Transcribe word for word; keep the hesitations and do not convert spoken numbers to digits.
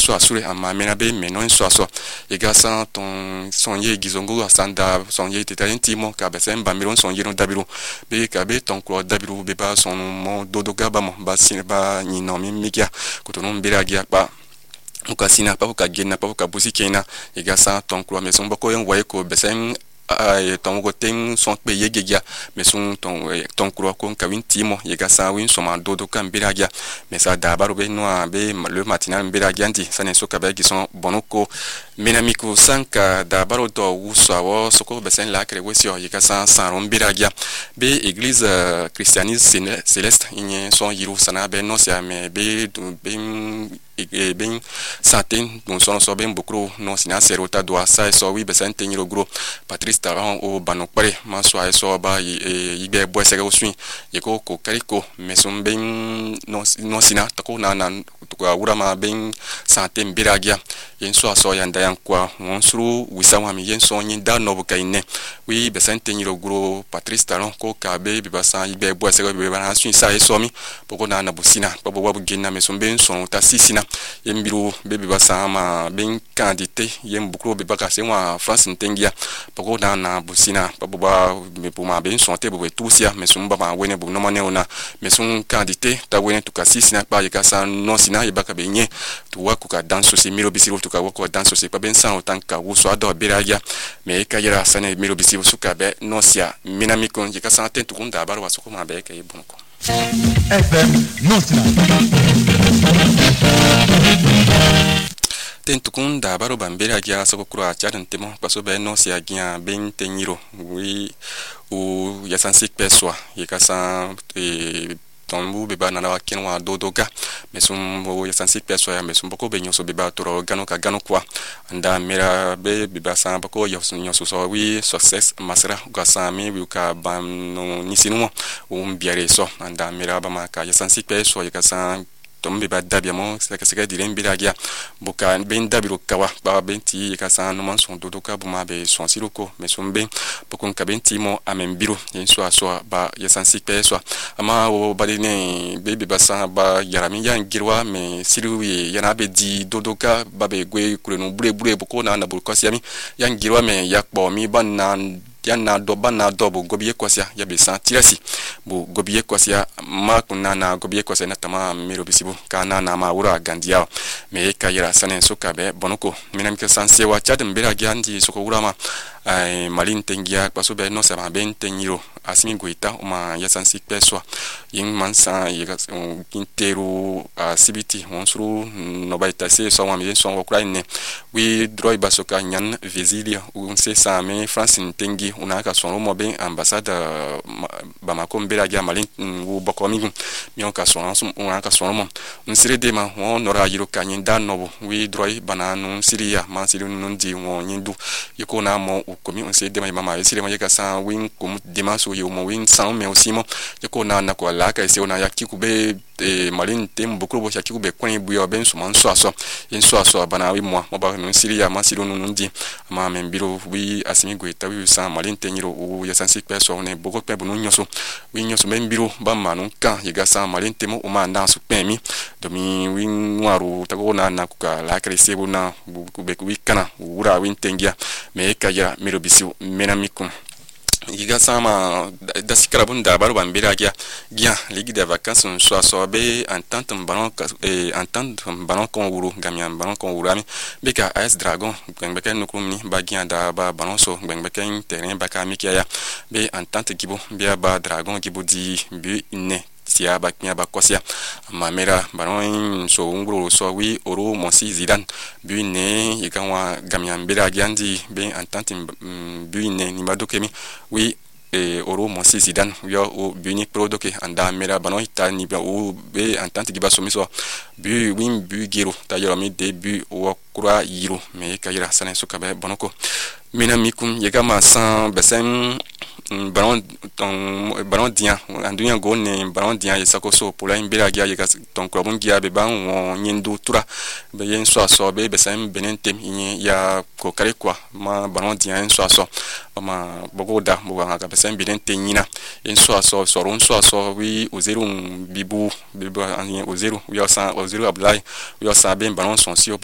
so asure ama mena be menon so aso ega san ton son ye gizongo asanda son ye tetalin timo ka be sem bamiron son ye no dabiru be ka be ton kro dabiru be ba son mo dodoga ba mo ba sin ba ni no mi mikia kotono mbira gia pa ukasina pa ukagena pa ukabusi kena ega san ton kro me son bako en waye ko be sem ay ton goten son pe yegegia mais son ton ton kro ko kawin timo yega sa win so ma dodo kan biragia mais ça d'abord be no be le matinal biragia ndi sanen so kabe gi son bonoko menamiko sanka d'abord do usawo soko besen la kre wesio yega sa san biragia be église uh, christianisme céleste inye son yiru sana be no sia me be be e ben satin don son so ben bokro no sina serota do sa so wi be san teniro gro patrice taran o banokpare ma so ay so ba yi be bo sega osui ye ko ko kariko mais son ben no no sina tako na na to ko wura ma ben satin biragia yen so so yanda yan kwa won suru wisa wa mi yen so yin da no bukaine wi be san teniro gro patrice taran ko ka be be ba san yi be bo sega be ba na sui sa e so mi boko na na busina babo wa bugina mais son ben son ta sisina yembiru bebe basama ben candidate yem bukro be baka se wa France ntengia poko na na busina babo ba me puma ben sonte bo tusia mais son baba wene bo no mane ona mais son candidate ta wene to ka sisina pa yeka sa no sina yebaka benye to wa ku ka danso se miro bisiru to ka wa ku danso se pa ben san otan ka wo so ado beragia mais ka yera sane miro bisiru suka be no sia minami kon yeka sa ten to kunda baro wa so ko ma be ka yebonko F M Nostra Tentukun da baro bambera gia soko kura chadan temo paso be no sia gia ben tenyiro wi u yasansik peswa yekasa e tombu beba na wa kenwa dodoga mesum bo yasansik peswa ya mesum boko be nyoso beba toro gano ka gano kwa anda mera be beba sa boko yoso nyoso so wi success masra gasa mi wi ka bam no nisinu um biare so anda mera ba ma ka yasansik peswa yekasa tombe ba dabia mo seka seka diren biragia buka ben dabiru kawa ba benti ka san no man son dodo ka buma be son siroko mais son ben pokon ka benti mo amen biro yen so so ba yesansi pe so ama o badine bebe basa ba yarami yan girwa mais siruwi yana be di dodo ka ba be gwe kure no bure bure boko na na burko siami yan girwa mais yakbo mi ban na yana do bana do bo gobiye kwasia ya be san tirasi bo gobiye kwasia ma kunna na gobiye kwasia na tama miro bisibu kana na ma wura gandia me kayira sanen suka be bonoko minam ke sanse wa chadem bera gandi soko wura ma ai malin tengia paso be no se ba ben teniro asimi goita uma ya sansi peswa yin mansa yiga interu asibiti wonsuru no baita se so wa mi so wa ne we droi basoka nyan visilia un se same France tengi una ka son mo ben ambassade Bamako mbera ga malin wo bokomi mi on ka son on ka son mo un sire de ma on nora yiro kanyin dan no we droi bananu siria man siru nun di won yindu yiko na mo komi on se de ma mama sire ma yaka sa win kum dimaso yo mo win san me aussi mo yiko na na ko la ka se ona yakiku be e malin tem bokro bo yakiku be kwen buyo ben so man so aso yin so aso bana wi mo mo ba nun siria ma siru nun di ma men biro wi asimi goita wi san malin tenyiro o ya sansi peso ne boko pe bunu nyoso wi nyoso men biro ba manu kan yiga san malin temo o ma ndan su pemi domi wi nwaru tago na na kuka la krese bona bu be wi kana wura wi tengia me kaya miro bisi menamikum yiga sama dasikara bunda baru bambira gia gia ligi de vacances so so be entente baron e entente baron kon wuru gamian baron kon wurami be ka as dragon gbengbeke nukumi ba gia da ba baron so gbengbeke terrain ba ka mikia be entente gibo be ba dragon gibo di bi ne sia ba knya ba kwasia mamera baron so nguru so wi oro monsi zidan bi ne yikanwa gamian bira giandi be entente bi ne ni madokemi wi e oro monsi zidan yo o bini produke anda mera banon ita ni ba o be entente giba somiso bi win bi giro ta yoro mi debut o kura yiro me kayira sanen so kabe bonoko mina mikum yega ma san besen baron ton baron dia andunya go ne baron dia yesako so pola imbira gia yega ton krobun gia be ban won nyindu tura be yen so so be besen benentem yin ya ko kare kwa ma baron dia yen so so ma bogoda bo ga besen benente nyina yen so so so ron so so wi o zero bibu bibu an o zero wi o san o zero ablai wi o san ben baron son si o